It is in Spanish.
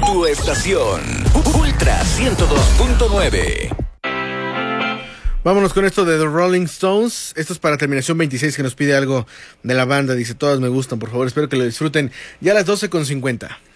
Tu estación, Ultra 102.9. Vámonos con esto de The Rolling Stones. Esto es para terminación 26 que nos pide algo de la banda. Dice, todas me gustan, por favor, espero que lo disfruten. Ya a las 12:50.